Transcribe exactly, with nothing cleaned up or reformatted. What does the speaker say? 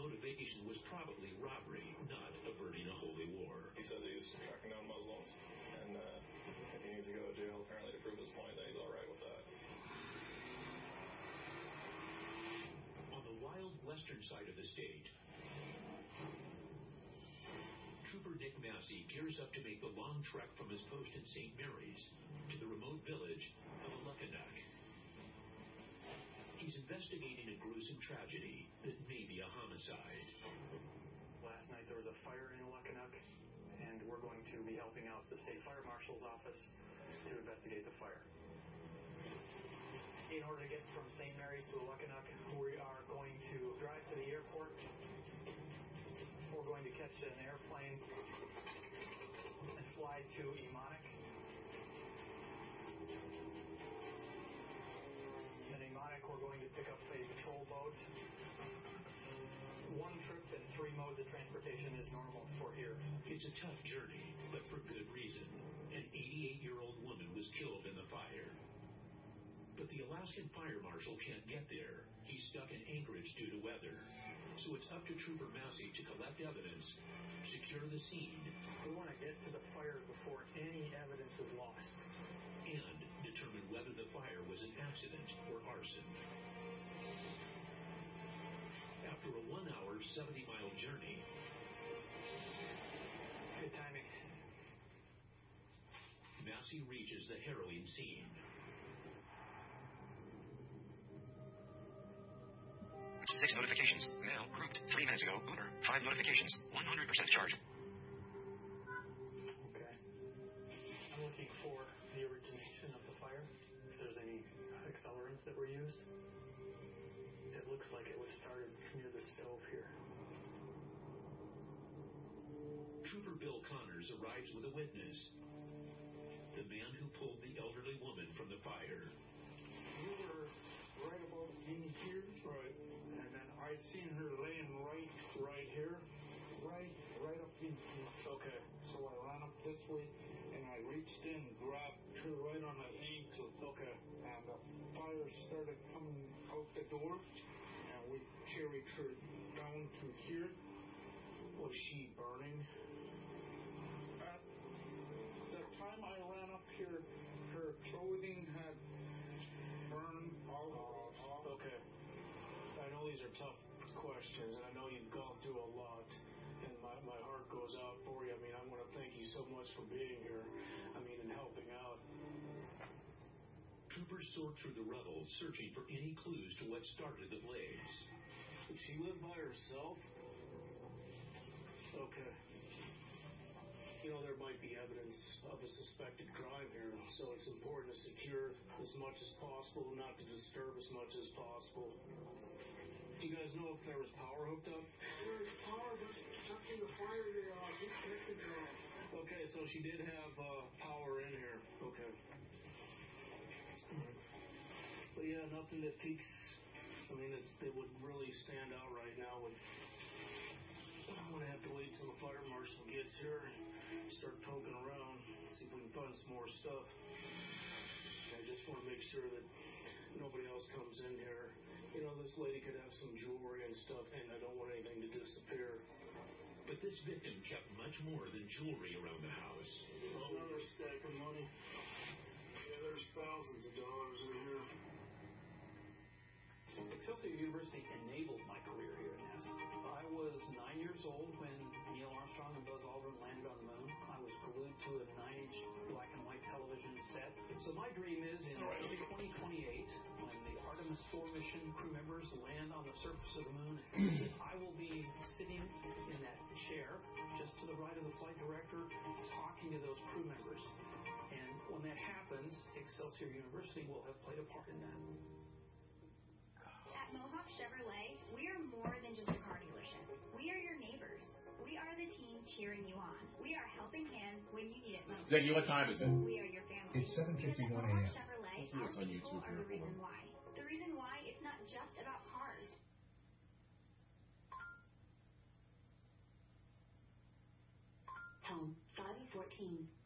motivation was probably robbery, not averting a holy war. He says he's tracking down Muslims, and uh, if he needs to go to jail, apparently to prove his point, that he's all right with that. On the wild western side of the state, Trooper Nick Massey gears up to make the long trek from his post in Saint Mary's to the remote village of Alluckinock. He's investigating a gruesome tragedy that may be a homicide. Last night there was a fire in Alluckinock, and we're going to be helping out the state fire marshal's office to investigate the fire. In order to get from Saint Mary's to Alluckinock, we are going to drive to the airport. We're going to catch an airplane and fly to Emonic. In Emonic, we're going to pick up a patrol boat. One trip and three modes of transportation is normal for here. It's a tough journey, but for good reason. An eighty-eight-year-old woman was killed in the fire. But the Alaskan Fire Marshal can't get there. He's stuck in Anchorage due to weather. So it's up to Trooper Massey to collect evidence, secure the scene. We want to get to the fire before any evidence is lost. And determine whether the fire was an accident or arson. After a one-hour, seventy-mile journey... Good timing. Massey reaches the harrowing scene. Six notifications. Mail grouped. Three minutes ago. Uber. Five notifications. one hundred percent charge. Okay. I'm looking for the origination of the fire. If there's any accelerants that were used. It looks like it was started near the stove here. Trooper Bill Connors arrives with a witness. The man who pulled the elderly woman from the fire. We were right about in here. Right. And then I seen her laying right, right here, right, right up in here. Okay. So I ran up this way, and I reached in, grabbed her right on the ankle. Okay. And the fire started coming out the door, and we carried her down to here. Was she burning? At the time I ran up here, her clothing had burned all off. Okay. I know these are tough questions, and I know you've gone through a lot, and my, my heart goes out for you. I mean, I want to thank you so much for being here, I mean, and helping out. Troopers sort through the rubble, searching for any clues to what started the blaze. Did she live by herself? Okay. You know, there might be evidence of a suspected crime here, so it's important to secure as much as possible, not to disturb as much as possible. Do you guys know if there was power hooked up? There was power, but after the fire, they uh, disconnected it all. Okay, so she did have uh, power in here. Okay. But yeah, nothing that piques. I mean, it's, they would really stand out right now. With, I'm going to have to wait till the fire marshal gets here and start poking around, see if we can find some more stuff. I just want to make sure that nobody else comes in here. You know, this lady could have some jewelry and stuff, and I don't want anything to disappear. But this victim kept much more than jewelry around the house. Another stack of money. Yeah, there's thousands of dollars in here. Excelsior University enabled my career here at NASA. I was nine years old when Neil Armstrong and Buzz Aldrin landed on the moon. I was glued to a nine-inch black and white television set. So my dream is in early twenty twenty-eight, when the Artemis four mission crew members land on the surface of the moon, I will be sitting in that chair just to the right of the flight director, talking to those crew members. And when that happens, Excelsior University will have played a part in that. At Mohawk Chevrolet, we are more than just a car dealership. We are your neighbors. We are the team cheering you on. We are helping hands when you need it most. Ziggy, what time is it? We are your family. It's seven fifty-one a.m. Chevrolet, See what's our on people YouTube are here the reason for. why. The reason why it's not just about cars. Home five fourteen.